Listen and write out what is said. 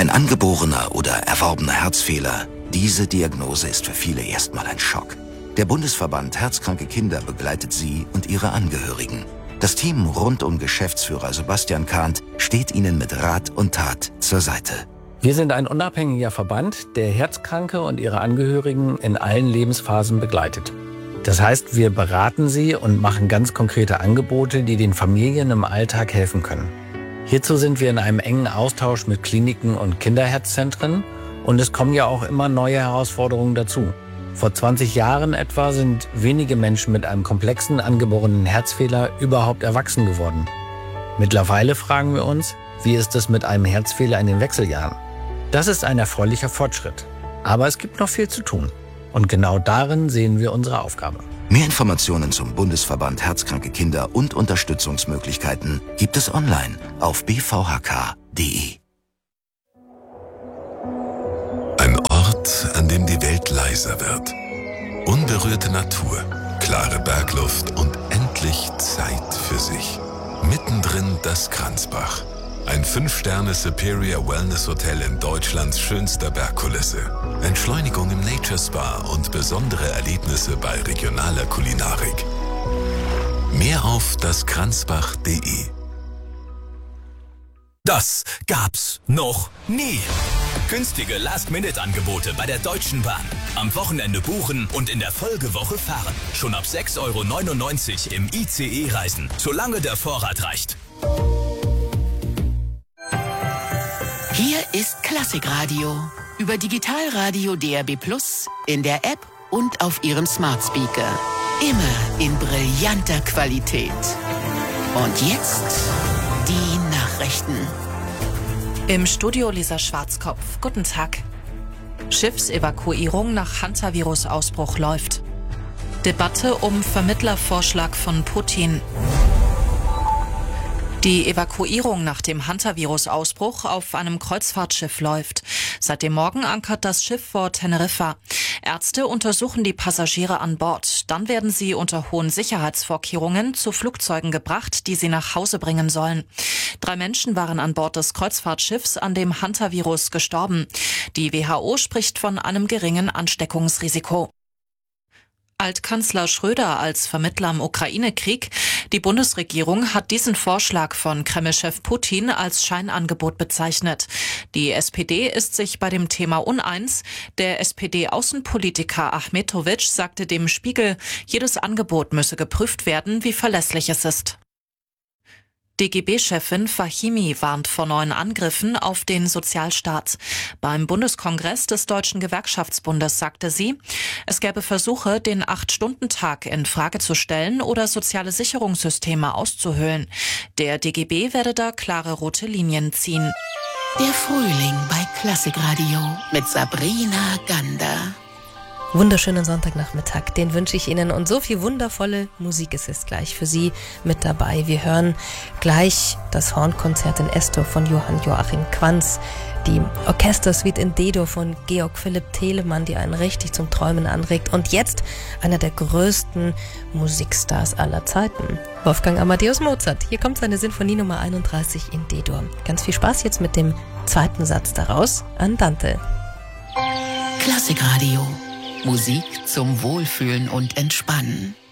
Ein angeborener oder erworbener Herzfehler, diese Diagnose ist für viele erstmal ein Schock. Der Bundesverband Herzkranke Kinder begleitet sie und ihre Angehörigen. Das Team rund um Geschäftsführer Sebastian Kahnt steht ihnen mit Rat und Tat zur Seite. Wir sind ein unabhängiger Verband, der Herzkranke und ihre Angehörigen in allen Lebensphasen begleitet. Das heißt, wir beraten sie und machen ganz konkrete Angebote, die den Familien im Alltag helfen können. Hierzu sind wir in einem engen Austausch mit Kliniken und Kinderherzzentren und es kommen ja auch immer neue Herausforderungen dazu. Vor 20 Jahren etwa sind wenige Menschen mit einem komplexen angeborenen Herzfehler überhaupt erwachsen geworden. Mittlerweile fragen wir uns, wie ist es mit einem Herzfehler in den Wechseljahren? Das ist ein erfreulicher Fortschritt. Aber es gibt noch viel zu tun. Und genau darin sehen wir unsere Aufgabe. Mehr Informationen zum Bundesverband Herzkranke Kinder und Unterstützungsmöglichkeiten gibt es online auf bvhk.de. Ein Ort, an dem die Welt leiser wird. Unberührte Natur, klare Bergluft und endlich Zeit für sich. Mittendrin das Kranzbach. Ein 5-Sterne Superior Wellness Hotel in Deutschlands schönster Bergkulisse. Entschleunigung im Nature Spa und besondere Erlebnisse bei regionaler Kulinarik. Mehr auf daskranzbach.de. Das gab's noch nie. Günstige Last-Minute-Angebote bei der Deutschen Bahn. Am Wochenende buchen und in der Folgewoche fahren. Schon ab 6,99 € im ICE reisen, solange der Vorrat reicht. Hier ist Klassikradio. Über Digitalradio DAB+, in der App und auf Ihrem Smart Speaker. Immer in brillanter Qualität. Und jetzt die Nachrichten. Im Studio Lisa Schwarzkopf. Guten Tag. Schiffsevakuierung nach Hantavirus-Ausbruch läuft. Debatte um Vermittlervorschlag von Putin. Die Evakuierung nach dem Hantavirus-Ausbruch auf einem Kreuzfahrtschiff läuft. Seit dem Morgen ankert das Schiff vor Teneriffa. Ärzte untersuchen die Passagiere an Bord. Dann werden sie unter hohen Sicherheitsvorkehrungen zu Flugzeugen gebracht, die sie nach Hause bringen sollen. 3 Menschen waren an Bord des Kreuzfahrtschiffs an dem Hantavirus gestorben. Die WHO spricht von einem geringen Ansteckungsrisiko. Altkanzler Schröder als Vermittler im Ukraine-Krieg. Die Bundesregierung hat diesen Vorschlag von Kreml-Chef Putin als Scheinangebot bezeichnet. Die SPD ist sich bei dem Thema uneins. Der SPD-Außenpolitiker Achmetowitsch sagte dem Spiegel, jedes Angebot müsse geprüft werden, wie verlässlich es ist. DGB-Chefin Fahimi warnt vor neuen Angriffen auf den Sozialstaat. Beim Bundeskongress des Deutschen Gewerkschaftsbundes sagte sie, es gäbe Versuche, den 8-Stunden-Tag in Frage zu stellen oder soziale Sicherungssysteme auszuhöhlen. Der DGB werde da klare rote Linien ziehen. Der Frühling bei Klassikradio mit Sabrina Gander. Wunderschönen Sonntagnachmittag, den wünsche ich Ihnen und so viel wundervolle Musik ist es gleich für Sie mit dabei. Wir hören gleich das Hornkonzert in Esto von Johann Joachim Quanz, die Orchestersuite in D-Dur von Georg Philipp Telemann, die einen richtig zum Träumen anregt und jetzt einer der größten Musikstars aller Zeiten, Wolfgang Amadeus Mozart. Hier kommt seine Sinfonie Nummer 31 in D-Dur. Ganz viel Spaß jetzt mit dem zweiten Satz daraus, Andante. Klassikradio. Musik zum Wohlfühlen und Entspannen.